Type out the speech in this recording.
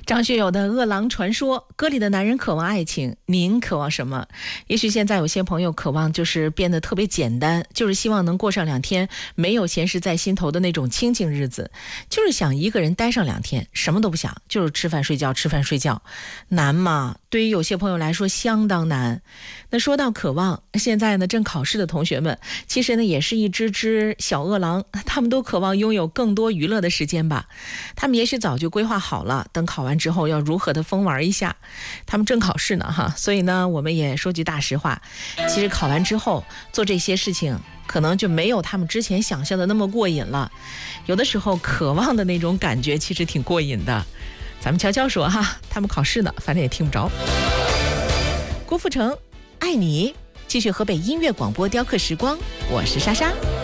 张学友的《饿狼传说》歌里的男人渴望爱情，您渴望什么？也许现在有些朋友渴望就是变得特别简单，就是希望能过上2天没有闲事在心头的那种清静日子，就是想一个人待上2天，什么都不想，就是吃饭睡觉，吃饭睡觉。难吗？对于有些朋友来说相当难。那说到渴望，现在呢正考试的同学们，其实呢也是一只小饿狼，他们都渴望拥有更多娱乐的时间吧。他们也许早就规划好了，等考完之后要如何的疯玩一下。他们正考试呢哈，所以呢我们也说句大实话，其实考完之后做这些事情可能就没有他们之前想象的那么过瘾了。有的时候渴望的那种感觉其实挺过瘾的。咱们悄悄说哈，他们考试呢反正也听不着。郭富城爱你，继续河北音乐广播雕刻时光，我是莎莎。